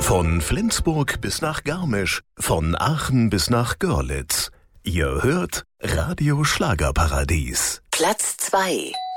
Von Flensburg bis nach Garmisch, von Aachen bis nach Görlitz. Ihr hört Radio Schlagerparadies. Platz 2.